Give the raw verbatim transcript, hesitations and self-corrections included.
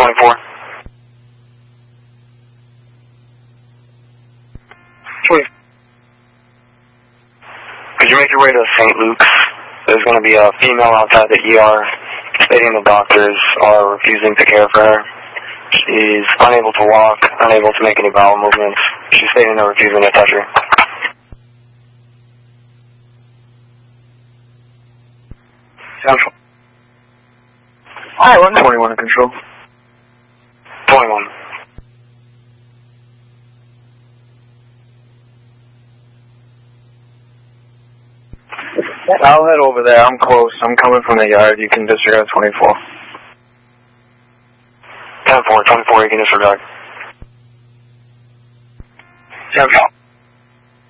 twenty-four. twenty. Could you make your way to Saint Luke's? There's going to be a female outside the E R stating the doctors are refusing to care for her. She's unable to walk, unable to make any bowel movements. She's stating they're refusing to touch her. Central. Hi, one twenty-one in control. twenty-one. I'll head over there. I'm close. I'm coming from the yard. You can disregard twenty-four. ten four, twenty-four, you can disregard. Central.